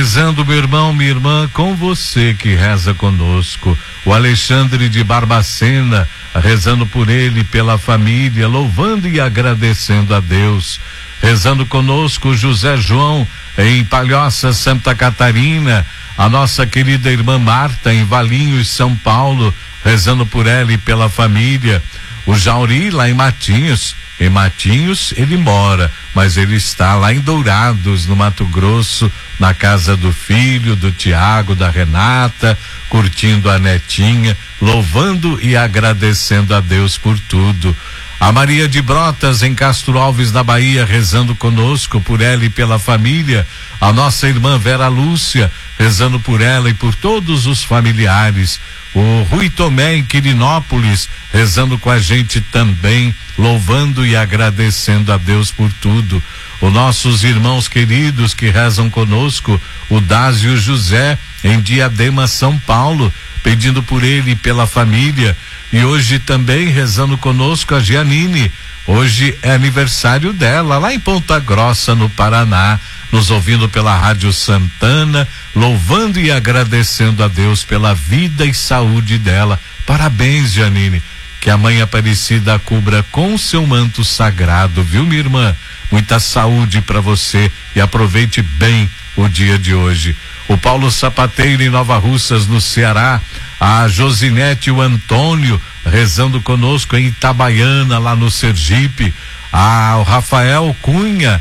rezando, meu irmão, minha irmã, com você que reza conosco. O Alexandre de Barbacena, rezando por ele, pela família, louvando e agradecendo a Deus. Rezando conosco, José João, em Palhoça, Santa Catarina. A nossa querida irmã Marta, em Valinhos, São Paulo, rezando por ela e pela família. O Jauri, lá em Matinhos. Em Matinhos ele mora, mas ele está lá em Dourados, no Mato Grosso, na casa do filho, do Tiago, da Renata, curtindo a netinha, louvando e agradecendo a Deus por tudo. A Maria de Brotas, em Castro Alves, na Bahia, rezando conosco, por ela e pela família. A nossa irmã Vera Lúcia, rezando por ela e por todos os familiares. O Rui Tomé, em Quirinópolis, rezando com a gente também, louvando e agradecendo a Deus por tudo. Os nossos irmãos queridos que rezam conosco, o Dásio José, em Diadema, São Paulo, pedindo por ele e pela família. E hoje também rezando conosco a Gianine. Hoje é aniversário dela, lá em Ponta Grossa, no Paraná, nos ouvindo pela Rádio Santana, louvando e agradecendo a Deus pela vida e saúde dela. Parabéns, Gianine. Que a Mãe Aparecida a cubra com seu manto sagrado, viu, minha irmã? Muita saúde para você e aproveite bem o dia de hoje. O Paulo Sapateiro, em Nova Russas, no Ceará. A Josinete e o Antônio rezando conosco em Itabaiana, lá no Sergipe. O Rafael Cunha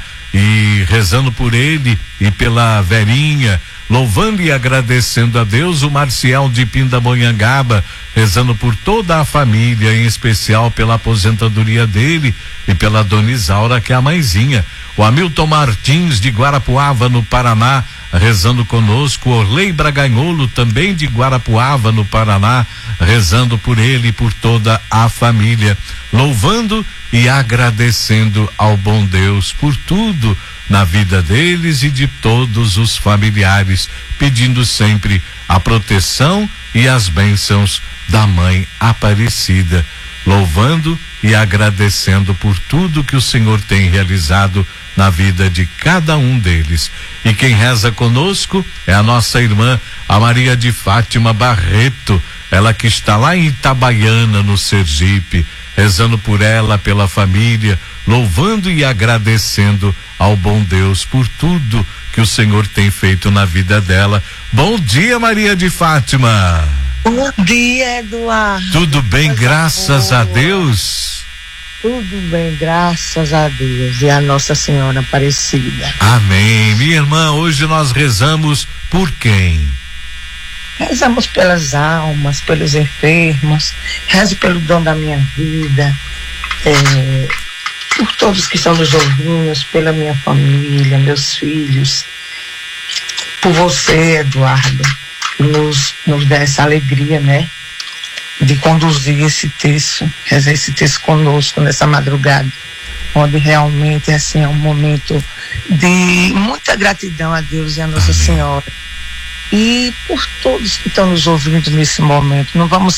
e rezando por ele e pela Verinha, louvando e agradecendo a Deus. O Marcial de Pindamonhangaba, rezando por toda a família, em especial pela aposentadoria dele e pela Dona Isaura, que é a mãezinha. O Hamilton Martins, de Guarapuava, no Paraná, rezando conosco. Orley Braganholo, também de Guarapuava, no Paraná, rezando por ele e por toda a família, louvando e agradecendo ao bom Deus por tudo na vida deles e de todos os familiares, pedindo sempre a proteção e as bênçãos da Mãe Aparecida, louvando e agradecendo por tudo que o Senhor tem realizado na vida de cada um deles. E quem reza conosco é a nossa irmã, a Maria de Fátima Barreto, ela que está lá em Itabaiana, no Sergipe, rezando por ela, pela família, louvando e agradecendo ao bom Deus por tudo que o Senhor tem feito na vida dela. Bom dia, Maria de Fátima. Bom dia, Eduardo. Tudo bem, graças a Deus? Tudo bem, graças a Deus e a Nossa Senhora Aparecida. Amém. Minha irmã, hoje nós rezamos por quem? Rezamos pelas almas, pelos enfermos, rezo pelo dom da minha vida, por todos que estão nos ouvindo, pela minha família, meus filhos, por você, Eduardo, que nos dá essa alegria, né? De conduzir esse texto, rezar esse texto conosco nessa madrugada, onde realmente assim é um momento de muita gratidão a Deus e a Nossa Senhora. E por todos que estão nos ouvindo nesse momento, não vamos